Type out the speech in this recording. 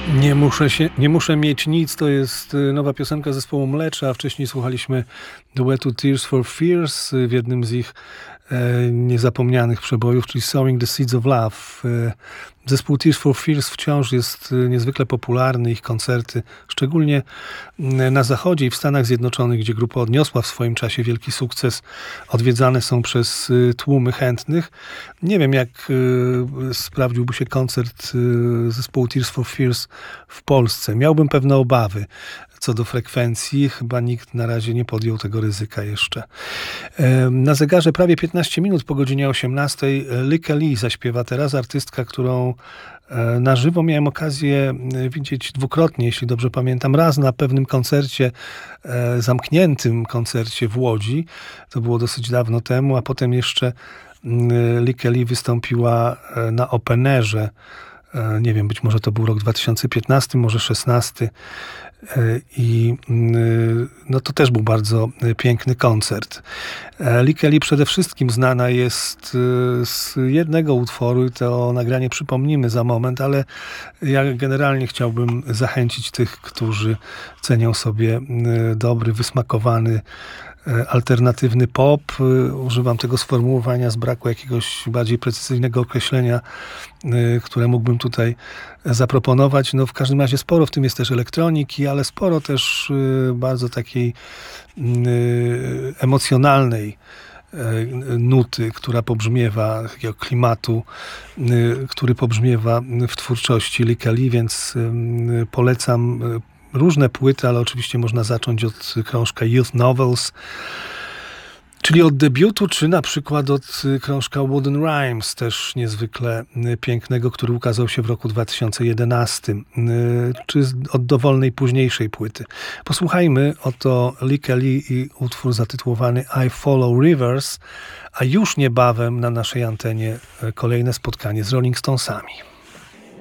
Nie muszę mieć nic, to jest nowa piosenka zespołu Mlecza, a wcześniej słuchaliśmy duetu Tears for Fears w jednym z ich niezapomnianych przebojów, czyli Sowing the Seeds of Love. Zespół Tears for Fears wciąż jest niezwykle popularny, ich koncerty, szczególnie na zachodzie i w Stanach Zjednoczonych, gdzie grupa odniosła w swoim czasie wielki sukces, odwiedzane są przez tłumy chętnych. Nie wiem, jak sprawdziłby się koncert zespołu Tears for Fears w Polsce. Miałbym pewne obawy co do frekwencji. Chyba nikt na razie nie podjął tego ryzyka jeszcze. Na zegarze prawie 15 minut po godzinie 18 Lykke Li zaśpiewa teraz, artystka, którą na żywo miałem okazję widzieć dwukrotnie, jeśli dobrze pamiętam. Raz na pewnym koncercie, zamkniętym koncercie w Łodzi. To było dosyć dawno temu, a potem jeszcze Lykke Li wystąpiła na Openerze. Nie wiem, być może to był rok 2015, może 2016. I no to też był bardzo piękny koncert. Lykke Li przede wszystkim znana jest z jednego utworu, to nagranie przypomnimy za moment, ale ja generalnie chciałbym zachęcić tych, którzy cenią sobie dobry, wysmakowany, alternatywny pop. Używam tego sformułowania z braku jakiegoś bardziej precyzyjnego określenia, które mógłbym tutaj zaproponować. No w każdym razie sporo w tym jest też elektroniki, ale sporo też bardzo takiej emocjonalnej nuty, która pobrzmiewa, takiego klimatu, który pobrzmiewa w twórczości Lykke Li, więc polecam różne płyty, ale oczywiście można zacząć od krążka Youth Novels, czyli od debiutu, czy na przykład od krążka Wooden Rhymes, też niezwykle pięknego, który ukazał się w roku 2011, czy od dowolnej późniejszej płyty. Posłuchajmy oto Lykke Li i utwór zatytułowany I Follow Rivers, a już niebawem na naszej antenie kolejne spotkanie z Rolling Stonesami.